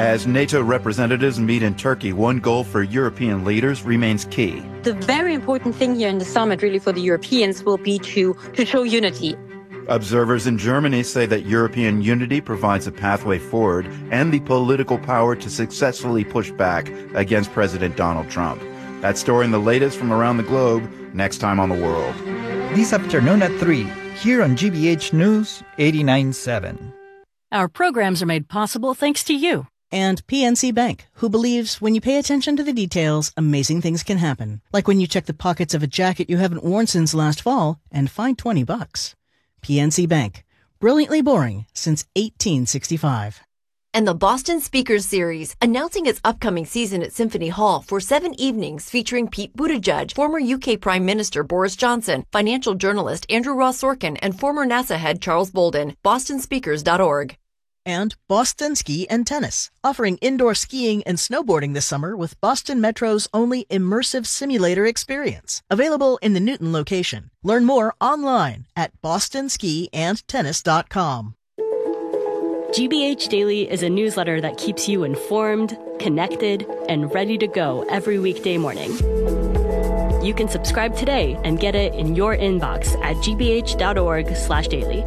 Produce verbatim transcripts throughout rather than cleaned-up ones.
As NATO representatives meet in Turkey, one goal for European leaders remains key. The very important thing here in the summit, really, for the Europeans will be to, to show unity. Observers in Germany say that European unity provides a pathway forward and the political power to successfully push back against President Donald Trump. That story and the latest from around the globe, next time on The World. This afternoon at three, here on G B H News eighty-nine point seven. Our programs are made possible thanks to you. And P N C Bank, who believes when you pay attention to the details, amazing things can happen. Like when you check the pockets of a jacket you haven't worn since last fall and find twenty bucks. P N C Bank, brilliantly boring since eighteen sixty-five. And the Boston Speakers Series, announcing its upcoming season at Symphony Hall for seven evenings featuring Pete Buttigieg, former U K Prime Minister Boris Johnson, financial journalist Andrew Ross Sorkin, and former NASA head Charles Bolden. boston speakers dot org. And Boston Ski and Tennis, offering indoor skiing and snowboarding this summer with Boston Metro's only immersive simulator experience. Available in the Newton location. Learn more online at boston ski and tennis dot com. G B H Daily is a newsletter that keeps you informed, connected, and ready to go every weekday morning. You can subscribe today and get it in your inbox at g b h dot org slash daily.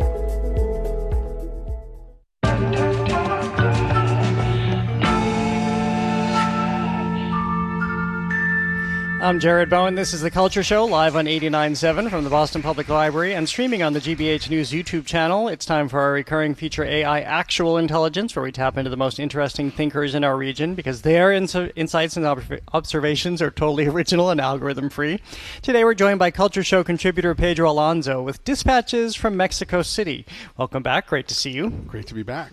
I'm Jared Bowen. This is The Culture Show, live on eighty-nine point seven from the Boston Public Library and streaming on the G B H News YouTube channel. It's time for our recurring feature, A I Actual Intelligence, where we tap into the most interesting thinkers in our region because their ins- insights and ob- observations are totally original and algorithm-free. Today we're joined by Culture Show contributor Pedro Alonso with dispatches from Mexico City. Welcome back. Great to see you. Great to be back.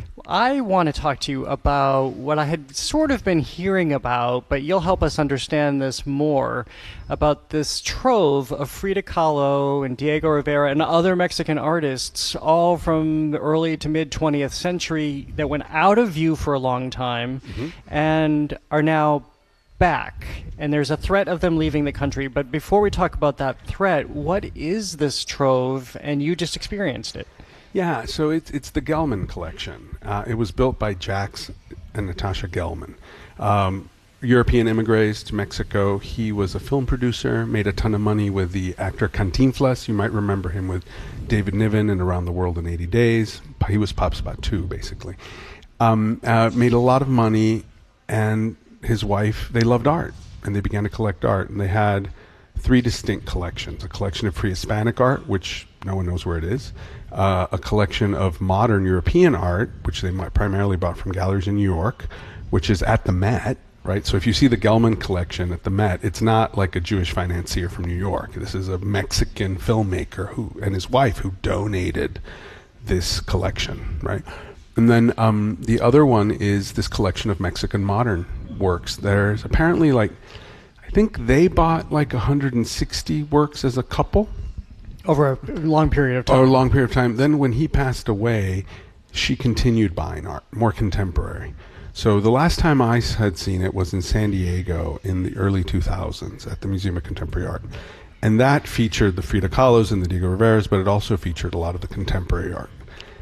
I want to talk to you about what I had sort of been hearing about, but you'll help us understand this more, about this trove of Frida Kahlo and Diego Rivera and other Mexican artists, all from the early to mid-twentieth century, that went out of view for a long time mm-hmm. and are now back. And there's a threat of them leaving the country. But before we talk about that threat, what is this trove? And you just experienced it. Yeah, so it's it's the Gelman collection. Uh, it was built by Jax and Natasha Gelman. Um, European immigrants to Mexico. He was a film producer, made a ton of money with the actor Cantinflas. You might remember him with David Niven in Around the World in eighty days. He was Pop Spot two, basically. Um, uh, made a lot of money, and his wife, they loved art, and they began to collect art. And they had three distinct collections: a collection of pre-Hispanic art, which no one knows where it is, uh, a collection of modern European art, which they might primarily bought from galleries in New York, which is at the Met, right? So if you see the Gelman collection at the Met, it's not like a Jewish financier from New York. This is a Mexican filmmaker who and his wife who donated this collection, right? And then um, the other one is this collection of Mexican modern works. There's apparently like, I think they bought like one hundred sixty works as a couple. Over a long period of time. Over a long period of time. Then when he passed away, she continued buying art, more contemporary. So the last time I had seen it was in San Diego in the early two thousands at the Museum of Contemporary Art. And that featured the Frida Kahlos and the Diego Riveras, but it also featured a lot of the contemporary art.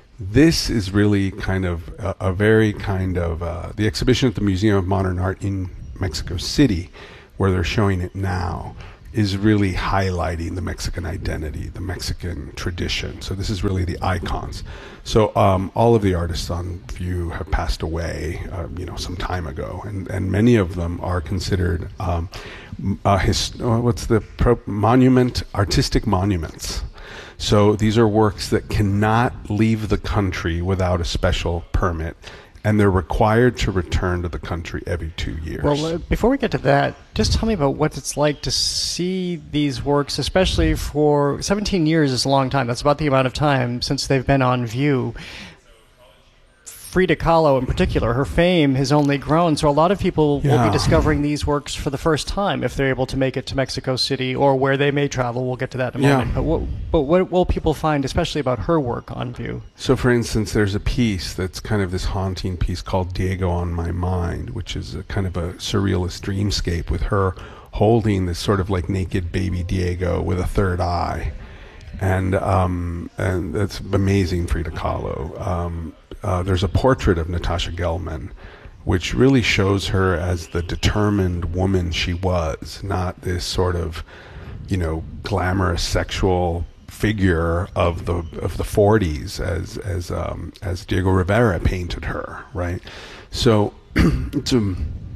This is really kind of a, a very kind of, uh, the exhibition at the Museum of Modern Art in Mexico City, where they're showing it now, is really highlighting the Mexican identity, the Mexican tradition. So this is really the icons. So um, all of the artists on view have passed away, uh, you know, some time ago, and, and many of them are considered um, uh, his, uh, what's the pro- monument, artistic monuments. So these are works that cannot leave the country without a special permit, and they're required to return to the country every two years. Well, uh, before we get to that, just tell me about what it's like to see these works, especially for seventeen years is a long time. That's about the amount of time since they've been on view. Frida Kahlo in particular, her fame has only grown, so a lot of people yeah. will be discovering these works for the first time if they're able to make it to Mexico City or where they may travel. We'll get to that in a yeah. moment. But what, but what will people find, especially about her work on view? So, for instance, there's a piece that's kind of this haunting piece called Diego on My Mind, which is a kind of a surrealist dreamscape with her holding this sort of like naked baby Diego with a third eye. And um, and that's amazing, Frida Kahlo. Um, uh, there's a portrait of Natasha Gelman which really shows her as the determined woman she was, not this sort of, you know, glamorous sexual figure of the of the forties as as um, as Diego Rivera painted her, right? So it's a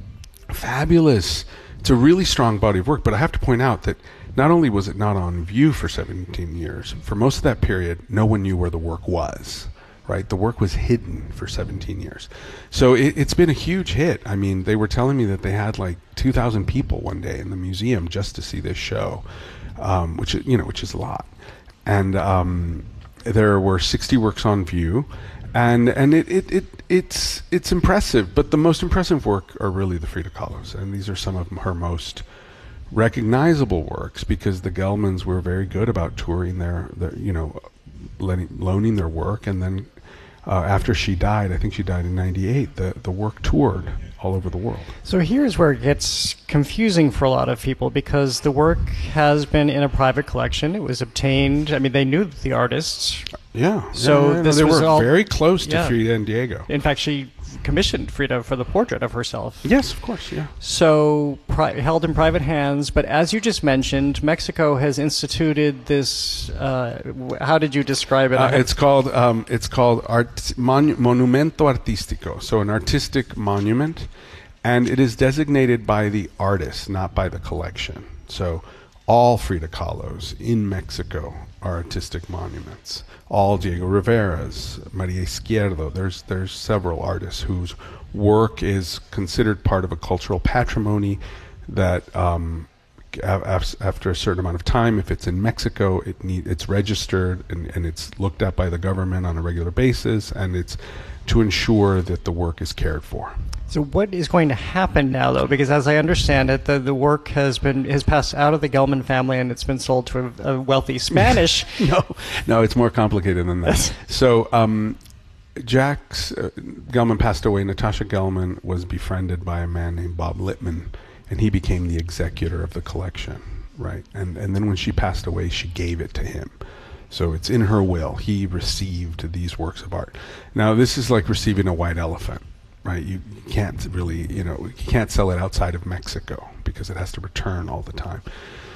fabulous, it's a really strong body of work. But I have to point out that not only was it not on view for seventeen years, for most of that period, no one knew where the work was. Right, the work was hidden for seventeen years, so it, it's been a huge hit. I mean, they were telling me that they had like two thousand people one day in the museum just to see this show, um, which is, you know, which is a lot. And um, there were sixty works on view, and and it, it, it it's it's impressive. But the most impressive work are really the Frida Kahlos, and these are some of her most recognizable works, because the Gelmans were very good about touring their, their you know, letting, loaning their work, and then uh, after she died, I think she died in ninety-eight, the, the work toured all over the world. So here's where it gets confusing for a lot of people, because the work has been in a private collection. It was obtained, I mean, they knew the artists. Yeah. So yeah, yeah, this they was were all, very close to yeah. Frida and Diego. In fact, she commissioned Frida for the portrait of herself. Yes, of course, yeah. So pri- held in private hands, but as you just mentioned, Mexico has instituted this. Uh, w- how did you describe it? Uh, it's called um, it's called art- mon- Monumento Artístico, so an artistic monument, and it is designated by the artist, not by the collection. So all Frida Kahlos in Mexico are artistic monuments. All Diego Rivera's, Maria Izquierdo. There's there's several artists whose work is considered part of a cultural patrimony that um, af- after a certain amount of time, if it's in Mexico, it need, it's registered and, and it's looked at by the government on a regular basis, and it's to ensure that the work is cared for. So what is going to happen now, though? Because as I understand it, the, the work has been has passed out of the Gelman family, and it's been sold to a, a wealthy Spanish. no, no, it's more complicated than that. So um, Jack's uh, Gelman passed away. Natasha Gelman was befriended by a man named Bob Littman, and he became the executor of the collection, right? And and then when she passed away, she gave it to him. So it's in her will. He received these works of art. Now, this is like receiving a white elephant, right? You, you can't really, you know, you can't sell it outside of Mexico because it has to return all the time.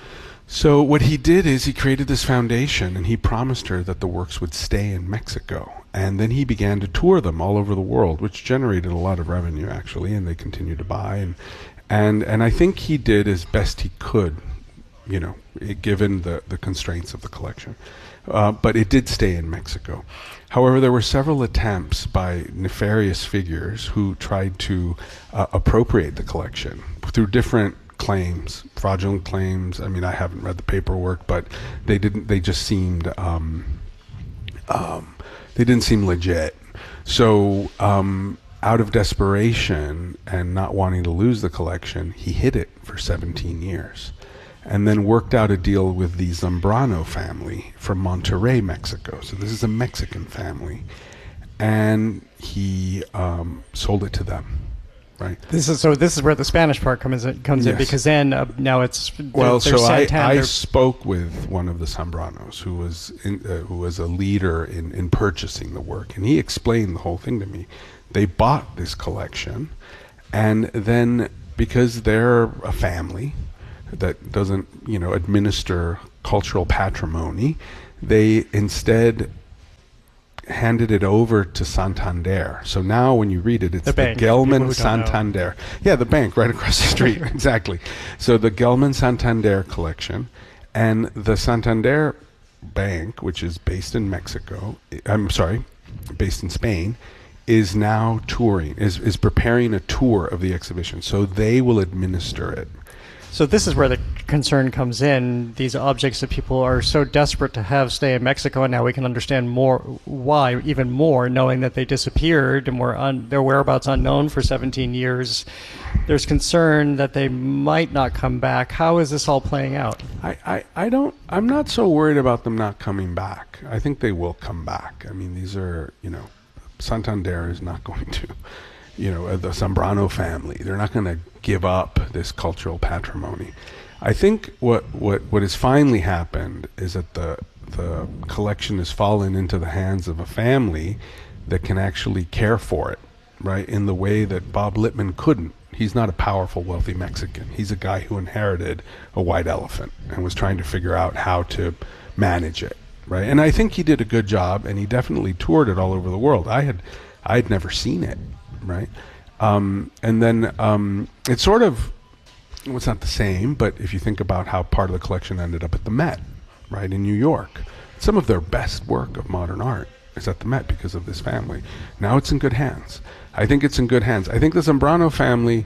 So what he did is he created this foundation, and he promised her that the works would stay in Mexico. And then he began to tour them all over the world, which generated a lot of revenue, actually, and they continued to buy. And and, and I think he did as best he could, you know, it, given the, the constraints of the collection. Uh, but it did stay in Mexico. However, there were several attempts by nefarious figures who tried to uh, appropriate the collection through different claims, fraudulent claims. I mean, I haven't read the paperwork, but they didn't. They just seemed um, um, they didn't seem legit. So, um, out of desperation and not wanting to lose the collection, he hid it for seventeen years. And then worked out a deal with the Zambrano family from Monterrey, Mexico. So this is a Mexican family. And he um, sold it to them, right? This is so. This is where the Spanish part comes in, comes Yes. in, because then uh, now it's Well, they're so I, Santander. I spoke with one of the Zambranos who was in, uh, who was a leader in, in purchasing the work, and he explained the whole thing to me. They bought this collection, and then because they're a family that doesn't, you know, administer cultural patrimony, they instead handed it over to Santander. So now when you read it, it's The the, bank, Gelman people who don't know. Santander. Yeah, the bank right across the street. Exactly. So the Gelman Santander collection, and the Santander Bank, which is based in Mexico, I'm sorry, based in Spain, is now touring, is, is preparing a tour of the exhibition. So they will administer it. So this is where the concern comes in. These objects that people are so desperate to have stay in Mexico, and now we can understand more why, even more, knowing that they disappeared and were un, their whereabouts unknown for seventeen years. There's concern that they might not come back. How is this all playing out? I, I, I don't, I'm not so worried about them not coming back. I think they will come back. I mean, these are, you know, Santander is not going to, you know, the Zambrano family, they're not going to give up this cultural patrimony. I think what, what, what has finally happened is that the the collection has fallen into the hands of a family that can actually care for it right, in the way that Bob Lippmann couldn't. He's not a powerful, wealthy Mexican. He's a guy who inherited a white elephant and was trying to figure out how to manage it, right? And I think he did a good job, and he definitely toured it all over the world. I had, I had never seen it, right? Um, and then um, it's sort of, well, it's not the same, but if you think about how part of the collection ended up at the Met, right, in New York, some of their best work of modern art is at the Met because of this family. Now it's in good hands. I think it's in good hands. I think the Zambrano family,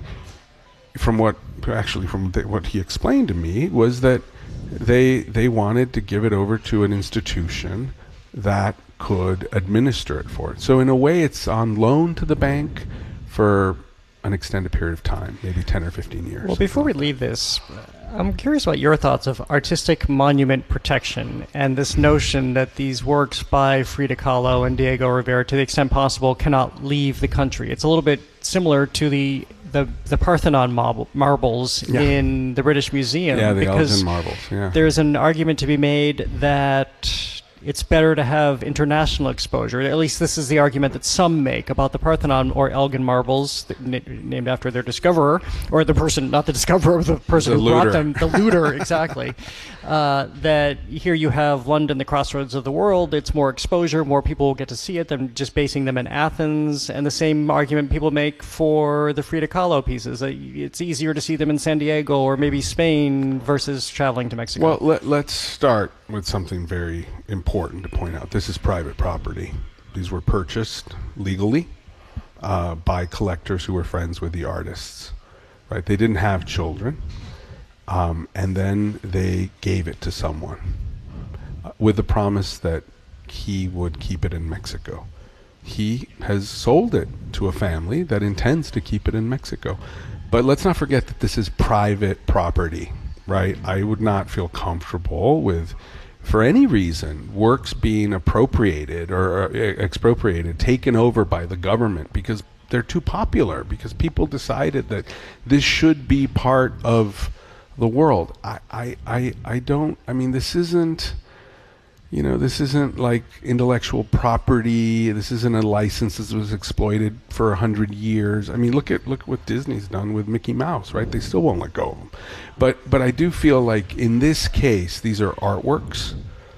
from what actually from the, what he explained to me, was that they they wanted to give it over to an institution that could administer it for it. So in a way, it's on loan to the bank for an extended period of time, maybe ten or fifteen years. Well, before we leave this, I'm curious about your thoughts of artistic monument protection and this notion that these works by Frida Kahlo and Diego Rivera, to the extent possible, cannot leave the country. It's a little bit similar to the the, the Parthenon marble, marbles yeah. in the British Museum. Yeah, the because Elgin marbles. Yeah. There's an argument to be made that it's better to have international exposure. At least this is the argument that some make about the Parthenon or Elgin marbles, n- named after their discoverer, or the person, not the discoverer, the person the who looter. brought them, the looter, exactly. Uh, that here you have London, the crossroads of the world. It's more exposure, more people will get to see it than just basing them in Athens. And the same argument people make for the Frida Kahlo pieces. Uh, it's easier to see them in San Diego or maybe Spain versus traveling to Mexico. Well, let, let's start with something very important to point out. This is private property. These were purchased legally uh, by collectors who were friends with the artists, right? They didn't have children, um, and then they gave it to someone uh, with the promise that he would keep it in Mexico. He has sold it to a family that intends to keep it in Mexico. But let's not forget that this is private property, right? I would not feel comfortable with, for any reason, works being appropriated or uh, expropriated, taken over by the government because they're too popular, because people decided that this should be part of the world. I, I, I, I don't, I mean, this isn't, you know, this isn't like intellectual property. This isn't a license that was exploited for a hundred years. I mean, look at look what Disney's done with Mickey Mouse, right? They still won't let go of them. But but I do feel like in this case, these are artworks,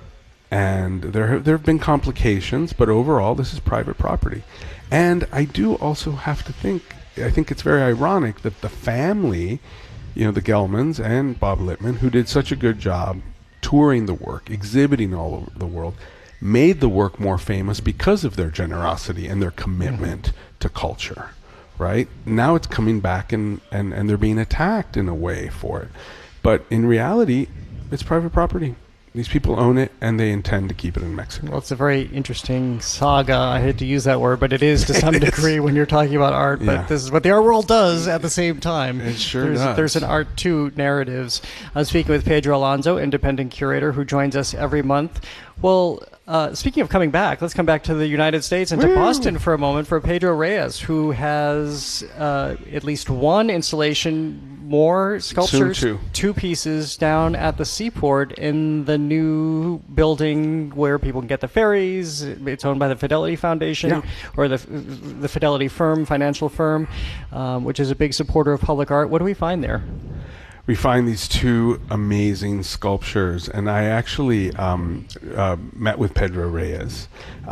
and there have, there have been complications, but overall, this is private property. And I do also have to think, I think it's very ironic that the family, you know, the Gelmans and Bob Lippmann, who did such a good job touring the work, exhibiting all over the world, made the work more famous because of their generosity and their commitment mm-hmm. to culture, right? Now it's coming back and, and, and they're being attacked in a way for it. But in reality, it's private property. These people own it, and they intend to keep it in Mexico. Well, it's a very interesting saga. I hate to use that word, but it is to some degree when you're talking about art. But Yeah. this is what the art world does at the same time. It sure there's, does. There's an art to narratives. I'm speaking with Pedro Alonso, independent curator, who joins us every month. Well, uh, speaking of coming back, let's come back to the United States and Woo! to Boston for a moment for Pedro Reyes, who has uh, at least one installation, more sculptures, Soon two. two pieces down at the seaport in the new building where people can get the ferries. It's owned by the Fidelity Foundation, Yeah. or the the Fidelity firm, financial firm, um, which is a big supporter of public art. What do we find there? We find these two amazing sculptures, and I actually um, uh, met with Pedro Reyes